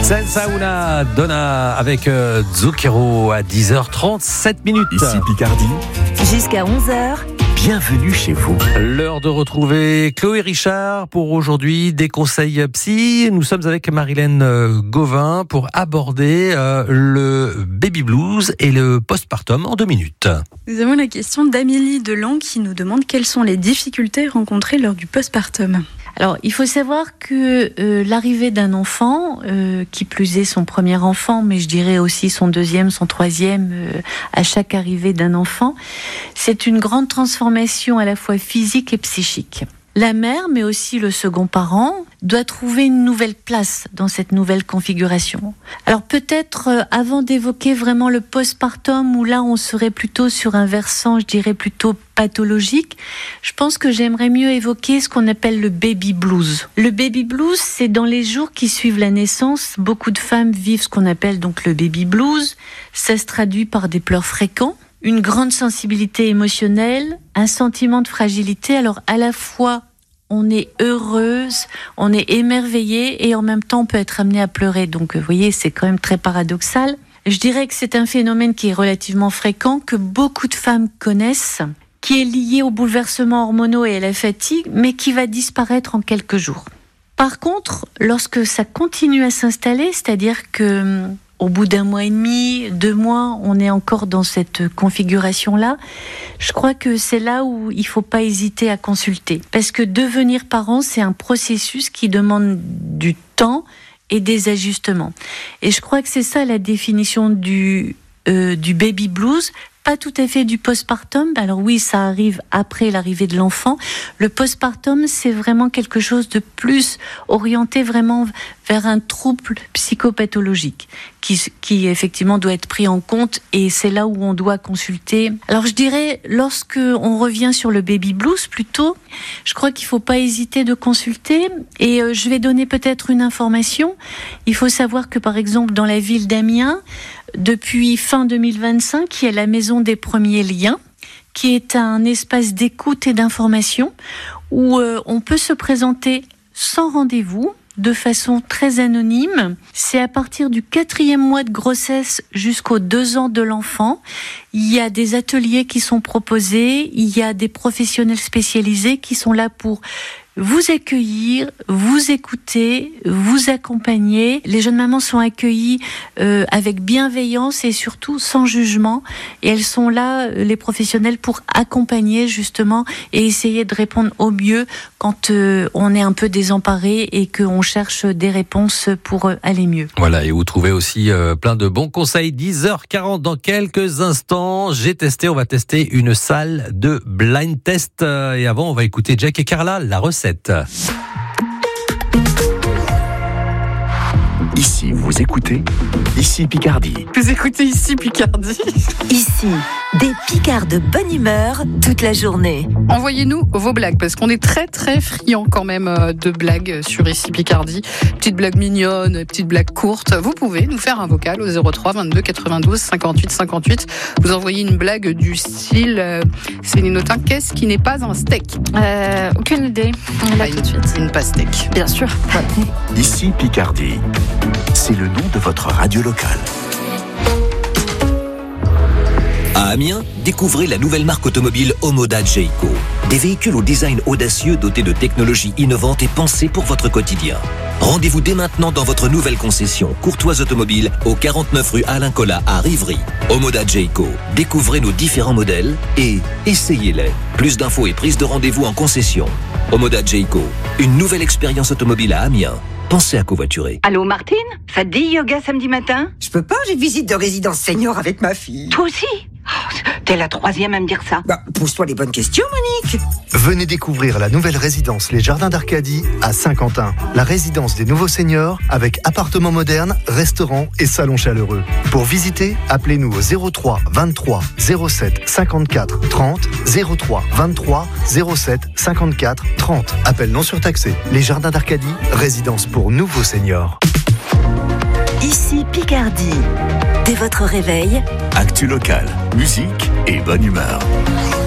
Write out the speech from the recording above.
Senza una donna avec Zucchero à 10h37. Ici Picardie. Jusqu'à 11h. Bienvenue chez vous. L'heure de retrouver Chloé Richard pour aujourd'hui des conseils psy. Nous sommes avec Marilène Gauvin pour aborder le baby blues et le postpartum en 2 minutes. Nous avons la question d'Amélie Delan qui nous demande quelles sont les difficultés rencontrées lors du postpartum. Alors, il faut savoir que l'arrivée d'un enfant, qui plus est son premier enfant, mais je dirais aussi son deuxième, son troisième, à chaque arrivée d'un enfant, c'est une grande transformation à la fois physique et psychique. La mère, mais aussi le second parent, doit trouver une nouvelle place dans cette nouvelle configuration. Alors peut-être, avant d'évoquer vraiment le postpartum, où là on serait plutôt sur un versant, je dirais plutôt pathologique, je pense que j'aimerais mieux évoquer ce qu'on appelle le baby blues. Le baby blues, c'est dans les jours qui suivent la naissance, beaucoup de femmes vivent ce qu'on appelle donc le baby blues. Ça se traduit par des pleurs fréquents, une grande sensibilité émotionnelle, un sentiment de fragilité. Alors à la fois on est heureuse, on est émerveillée et en même temps on peut être amené à pleurer. Donc vous voyez, c'est quand même très paradoxal. Je dirais que c'est un phénomène qui est relativement fréquent, que beaucoup de femmes connaissent, qui est lié aux bouleversements hormonaux et à la fatigue, mais qui va disparaître en quelques jours. Par contre, lorsque ça continue à s'installer, c'est-à-dire que au bout d'1 mois et demi, 2 mois, on est encore dans cette configuration-là. Je crois que c'est là où il ne faut pas hésiter à consulter. Parce que devenir parent, c'est un processus qui demande du temps et des ajustements. Et je crois que c'est ça la définition du baby blues. Pas tout à fait du postpartum. Alors oui, ça arrive après l'arrivée de l'enfant. Le postpartum, c'est vraiment quelque chose de plus orienté vraiment vers un trouble psychopathologique qui effectivement doit être pris en compte, et c'est là où on doit consulter. Alors je dirais, lorsque on revient sur le baby blues plutôt, je crois qu'il ne faut pas hésiter de consulter, et je vais donner peut-être une information. Il faut savoir que par exemple dans la ville d'Amiens, depuis fin 2025, il y a la Maison des Premiers Liens, qui est un espace d'écoute et d'information où on peut se présenter sans rendez-vous, de façon très anonyme. C'est à partir du 4e mois de grossesse jusqu'aux 2 ans de l'enfant. Il y a des ateliers qui sont proposés, il y a des professionnels spécialisés qui sont là pour vous accueillir, vous écouter, vous accompagner. Les jeunes mamans sont accueillies avec bienveillance et surtout sans jugement. Et elles sont là, les professionnels, pour accompagner justement et essayer de répondre au mieux quand on est un peu désemparé et qu'on cherche des réponses pour aller mieux. Voilà, et vous trouvez aussi plein de bons conseils. 10h40 dans quelques instants. On va tester une salle de blind test. Et avant, on va écouter Jack et Carla, la recette. Ici, vous écoutez. Ici Picardie. Vous écoutez Ici Picardie. Ici, des Picards de bonne humeur toute la journée. Envoyez-nous vos blagues, parce qu'on est très très friands quand même de blagues sur Ici Picardie. Petites blagues mignonnes, petites blagues courtes. Vous pouvez nous faire un vocal au 03 22 92 58 58. Vous envoyez une blague du style Céline Autain, qu'est-ce qui n'est pas un steak? Aucune idée. On l'a tout de suite. Une pastèque. Bien sûr. Ici Picardie. C'est le nom de votre radio locale. À Amiens, découvrez la nouvelle marque automobile Omoda Jayco. Des véhicules au design audacieux dotés de technologies innovantes et pensées pour votre quotidien. Rendez-vous dès maintenant dans votre nouvelle concession Courtoise Automobile au 49 rue Alain Collat à Rivry. Omoda Jayco. Découvrez nos différents modèles et essayez-les. Plus d'infos et prise de rendez-vous en concession. Omoda Jayco. Une nouvelle expérience automobile à Amiens. Pensez à covoiturer. Allô Martine, ça te dit yoga samedi matin? Je peux pas, j'ai visite de résidence senior avec ma fille. Toi aussi? T'es la 3e à me dire ça. Pose-toi les bonnes questions, Monique. Venez découvrir la nouvelle résidence Les Jardins d'Arcadie à Saint-Quentin. La résidence des nouveaux seniors avec appartements modernes, restaurants et salons chaleureux. Pour visiter, appelez-nous au 03 23 07 54 30 03 23 07 54 30. Appel non surtaxé. Les Jardins d'Arcadie, résidence pour nouveaux seniors. Ici Picardie. Dès votre réveil, Actu locale, musique et bonne humeur.